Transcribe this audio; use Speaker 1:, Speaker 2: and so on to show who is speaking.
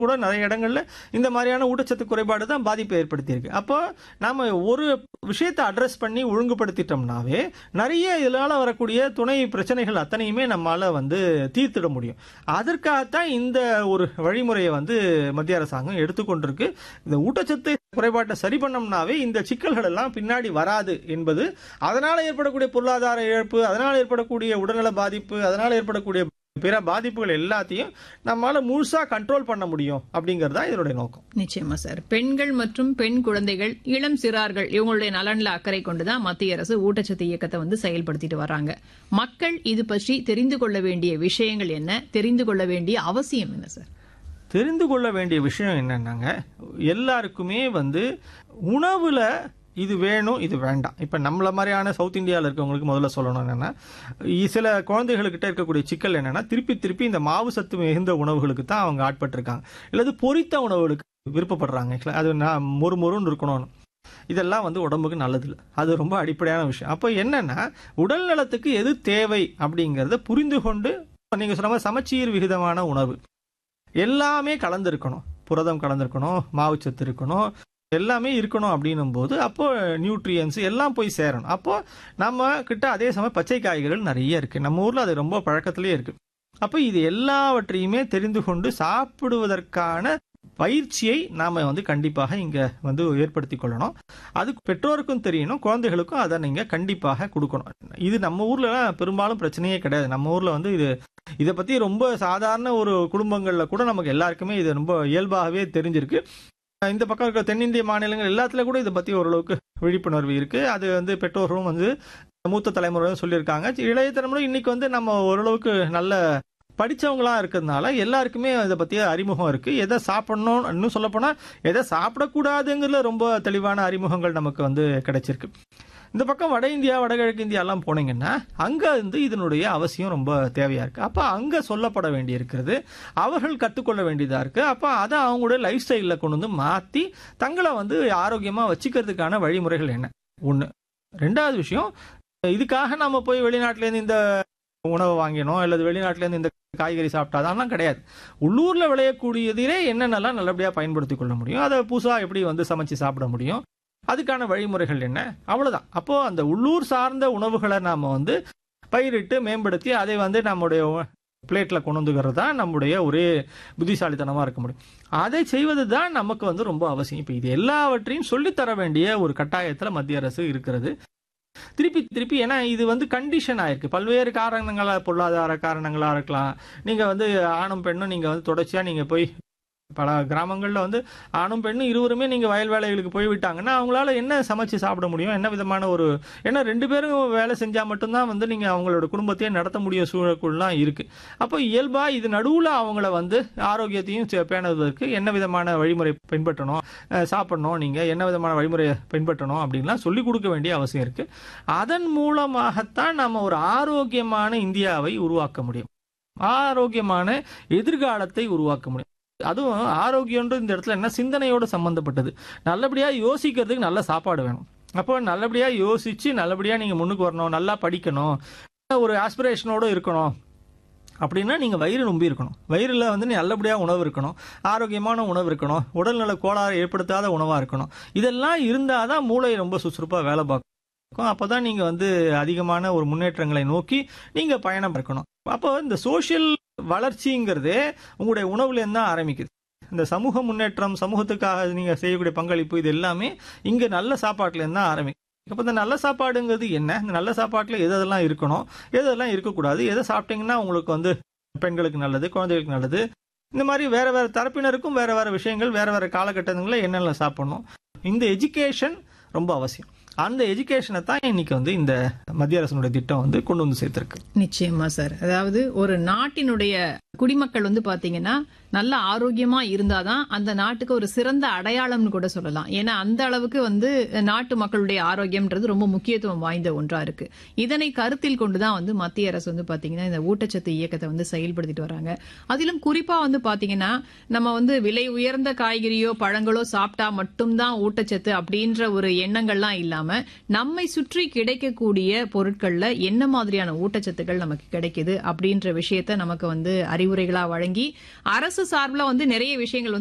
Speaker 1: கூட நிறைய இடங்கள்ல இந்த மாதிரியான ஊட்டச்சத்து குறைபாடு தான் பாதிப்பை ஏற்படுத்தியிருக்கு. அப்போ நாம ஒரு விஷயத்தை அட்ரஸ் பண்ணி ஒழுங்குபடுத்திட்டோம்னாவே நிறைய இதனால வரக்கூடிய துணை பிரச்சனைகள் அத்தனையுமே நம்மால தீர்த்திட முடியும். அதற்காகத்தான் இந்த ஒரு வழிமுறையை மத்திய அரசாங்கம் எடுத்துக்கொண்டிருக்கு. இந்த ஊட்டச்சத்து குறைபாட்டை சரி பண்ணோம்னாவே இந்த சிக்கல்கள் எல்லாம் பின்னாடி வராது என்பது, அதனால ஏற்படக்கூடிய பொருளாதார இழப்பு, அதனால ஏற்படக்கூடிய உடல்நல பாதிப்பு, அதனால ஏற்படக்கூடிய பிற பாதிப்புகள் எல்லாத்தையும் நம்மால முழுசா கண்ட்ரோல் பண்ண முடியும் அப்படிங்கறதா இதனுடைய நோக்கம்.
Speaker 2: நிச்சயமா சார். பெண்கள் மற்றும் பெண் குழந்தைகள், இளம் சிறார்கள் இவங்களுடைய நலன்ல அக்கறை கொண்டுதான் மத்திய அரசு ஊட்டச்சத்து இயக்கத்தை செயல்படுத்திட்டு வராங்க. மக்கள் இது பற்றி தெரிந்து கொள்ள வேண்டிய விஷயங்கள் என்ன, தெரிந்து கொள்ள வேண்டிய அவசியம் என்ன சார்?
Speaker 1: தெரிந்து கொள்ள வேண்டிய விஷயம் என்னன்னாங்க, எல்லாருக்குமே உணவுல இது வேணும் இது வேண்டாம். இப்ப நம்மள மாதிரியான சவுத் இந்தியாவில் இருக்கவங்களுக்கு முதல்ல சொல்லணும் என்னன்னா, சில குழந்தைகளுக்கிட்ட இருக்கக்கூடிய சிக்கல் என்னன்னா, திருப்பி திருப்பி இந்த மாவு சத்து மிகுந்த உணவுகளுக்கு தான் அவங்க ஆட்பட்டிருக்காங்க, இல்லது பொரித்த உணவுகளுக்கு விருப்பப்படுறாங்க. அது மொறுமொறுன்னு இருக்கணும்னு. இதெல்லாம் உடம்புக்கு நல்லது இல்லை. அது ரொம்ப அடிப்படையான விஷயம். அப்போ என்னன்னா, உடல் நலத்துக்கு எது தேவை அப்படிங்கறத புரிந்து கொண்டு, நீங்க சொன்ன மாதிரி சமச்சீர் விகிதமான உணவு எல்லாமே கலந்துருக்கணும். புரதம் கலந்துருக்கணும், மாவுச்சத்து இருக்கணும், எல்லாமே இருக்கணும் அப்படின்னும் போது அப்போ நியூட்ரியன்ஸ் எல்லாம் போய் சேரணும். அப்போ நம்ம கிட்ட அதே சமயம் பச்சை காய்கறிகள் நிறைய இருக்கு. நம்ம ஊர்ல அது ரொம்ப பழக்கத்திலேயே இருக்கு. அப்போ இது எல்லாவற்றையுமே தெரிந்து கொண்டு சாப்பிடுவதற்கான பயிற்சியை நாம கண்டிப்பாக இங்க ஏற்படுத்தி கொள்ளணும். அது பெற்றோருக்கும் தெரியணும், குழந்தைகளுக்கும் அதை நீங்க கண்டிப்பாக கொடுக்கணும். இது நம்ம ஊர்ல பெரும்பாலும் பிரச்சனையே கிடையாது. நம்ம ஊர்ல இதை பத்தி ரொம்ப சாதாரண ஒரு குடும்பங்கள்ல கூட நமக்கு எல்லாருக்குமே இது ரொம்ப இயல்பாகவே தெரிஞ்சிருக்கு. இந்த பக்கம் இருக்க தென்னிந்திய மாநிலங்கள் எல்லாத்துல கூட இதை பத்தி ஓரளவுக்கு விழிப்புணர்வு இருக்கு. அது பெற்றோர்களும் மூத்த தலைமுறையும் சொல்லியிருக்காங்க. இளைய தலைமுறை இன்னைக்கு நம்ம ஓரளவுக்கு நல்ல படிச்சவங்களா இருக்கிறதுனால எல்லாருக்குமே இதை பத்திய அறிமுகம் இருக்கு. எதை சாப்பிடணும், இன்னும் சொல்ல போனா எதை சாப்பிடக்கூடாதுங்கிறதுல ரொம்ப தெளிவான அறிமுகங்கள் நமக்கு கிடைச்சிருக்கு. இந்த பக்கம் வட இந்தியா, வடகிழக்கு இந்தியா எல்லாம் போனீங்கன்னா அங்க இதனுடைய அவசியம் ரொம்ப தேவையா இருக்கு. அப்ப அங்க சொல்லப்பட வேண்டி இருக்கிறது, அவர்கள் கத்துக்கொள்ள வேண்டியதா இருக்கு. அப்ப அதை அவங்களுடைய லைஃப் ஸ்டைல கொண்டு மாத்தி தங்களை ஆரோக்கியமா வச்சுக்கிறதுக்கான வழிமுறைகள் என்ன ஒண்ணு. ரெண்டாவது விஷயம், இதுக்காக நம்ம போய் வெளிநாட்டுல இருந்து இந்த உணவு வாங்கினோம் அல்லது வெளிநாட்டுல இருந்து இந்த காய்கறி சாப்பிட்டாதான் கிடையாது. உள்ளூர்ல விளையக்கூடியதிலே என்னென்னலாம் நல்லபடியா பயன்படுத்திக் கொள்ள முடியும், அதை புதுசா எப்படி சமைச்சு சாப்பிட முடியும், அதுக்கான வழிமுறைகள் என்ன, அவ்வளவுதான். அப்போ அந்த உள்ளூர் சார்ந்த உணவுகளை நாம பயிரிட்டு மேம்படுத்தி அதை நம்முடைய பிளேட்ல கொண்டு வந்துக்கிறது தான் நம்முடைய ஒரே புத்திசாலித்தனமா இருக்க முடியும். அதை செய்வது தான் நமக்கு ரொம்ப அவசியம். இப்ப இது எல்லாவற்றையும் சொல்லித்தர வேண்டிய ஒரு கட்டாயத்துல மத்திய அரசு இருக்கிறது. திருப்பி திருப்பி ஏன்னா இது கண்டிஷன் ஆயிருக்கு. பல்வேறு காரணங்களா, பொருளாதார காரணங்களா இருக்கலாம். நீங்க ஆணும் பெண்ணும் நீங்க தொடர்ச்சியா நீங்க போய் பல கிராமங்கள்ல ஆணும் பெண்ணும் இருவருமே நீங்க வயல் வேலைகளுக்கு போய்விட்டாங்கன்னா அவங்களால என்ன சமைச்சு சாப்பிட முடியும், என்ன விதமான ஒரு, ஏன்னா 2 பேரும் வேலை செஞ்சா மட்டும்தான் நீங்க அவங்களோட குடும்பத்தையே நடத்த முடிய சூழலுக்குலாம் இருக்கு. அப்போ இயல்பா இது நடுவுல அவங்கள ஆரோக்கியத்தையும் பேணுவதற்கு என்ன விதமான வழிமுறை பின்பற்றணும், சாப்பிடணும், நீங்க என்ன விதமான வழிமுறையை பின்பற்றணும் அப்படின்லாம் சொல்லிக் கொடுக்க வேண்டிய அவசியம் இருக்கு. அதன் மூலமாகத்தான் நம்ம ஒரு ஆரோக்கியமான இந்தியாவை உருவாக்க முடியும், ஆரோக்கியமான எதிர்காலத்தை உருவாக்க முடியும். அதுவும் ஆரோக்கியம்ன்ற இந்த இடத்துல என்ன, சிந்தனையோட சம்பந்தப்பட்டது. நல்லபடியா யோசிக்கிறதுக்கு நல்ல சாப்பாடு வேணும். அப்போ நல்லபடியா யோசிச்சு நல்லபடியா நீங்க முன்னுக்கு வரணும், நல்லா படிக்கணும், ஒரு ஆஸ்பிரேஷனோட இருக்கணும் அப்படின்னா நீங்க வயிறு நம்பி இருக்கணும். வயிறுல நல்லபடியா உணவு இருக்கணும், ஆரோக்கியமான உணவு இருக்கணும், உடல்நல கோளாறு ஏற்படுத்தாத உணவா இருக்கணும். இதெல்லாம் இருந்தாதான் மூளை ரொம்ப சுறுசுறுப்பா வேலை பார்க்கும். அப்பதான் நீங்க அதிகமான ஒரு முன்னேற்றங்களை நோக்கி நீங்க பயணம் இருக்கணும். அப்போ இந்த சோசியல் வளர்ச்சிங்கிறது உங்களுடைய உணவுல இருந்து தான் ஆரம்பிக்குது. இந்த சமூக முன்னேற்றம், சமூகத்துக்காக நீங்க செய்யக்கூடிய பங்களிப்பு, இது எல்லாமே இங்க நல்ல சாப்பாட்டுல இருந்து தான் ஆரம்பிக்கும். அப்ப இந்த நல்ல சாப்பாடுங்கிறது என்ன, இந்த நல்ல சாப்பாட்டுல எதெல்லாம் இருக்கணும், எதெல்லாம் இருக்கக்கூடாது, எதை சாப்பிட்டீங்கன்னா உங்களுக்கு பெண்களுக்கு நல்லது, குழந்தைகளுக்கு நல்லது, இந்த மாதிரி வேற வேற தரப்பினருக்கும் வேற வேற விஷயங்கள், வேற வேற காலகட்டங்களில் என்னென்ன சாப்பிடணும், இந்த எஜுகேஷன் ரொம்ப அவசியம். அந்த எஜுகேஷனை தான் இன்னைக்கு இந்த மத்திய அரசினுடைய திட்டம் கொண்டு சேர்த்திருக்கு.
Speaker 2: நிச்சயமா சார். அதாவது ஒரு நாட்டினுடைய குடிமக்கள் பாத்தீங்கன்னா நல்ல ஆரோக்கியமா இருந்தாதான் அந்த நாட்டுக்கு ஒரு சிறந்த அடையாளம்னு கூட சொல்லலாம். ஏன்னா அந்த அளவுக்கு நாட்டு மக்களுடைய ஆரோக்கியம்ன்றது ரொம்ப முக்கியத்துவம் வாய்ந்த ஒன்றா இருக்கு. இதனை கருத்தில் கொண்டுதான் மத்திய அரசு பாத்தீங்கன்னா இந்த ஊட்டச்சத்து இயக்கத்தை செயல்படுத்திட்டு வராங்க. அதிலும் குறிப்பா பாத்தீங்கன்னா நம்ம விலை உயர்ந்த காய்கறியோ பழங்களோ சாப்பிட்டா மட்டும்தான் ஊட்டச்சத்து அப்படின்ற ஒரு எண்ணங்கள்லாம் இல்லாம நம்மை சுற்றி கிடைக்கக்கூடிய பொருட்கள்ல என்ன மாதிரியான ஊட்டச்சத்துக்கள் நமக்கு கிடைக்குது அப்படின்ற விஷயத்த நமக்கு அறிவுரைகளா வழங்கி அரசு அரசு சார்பில் வந்து நிறைய விஷயங்கள்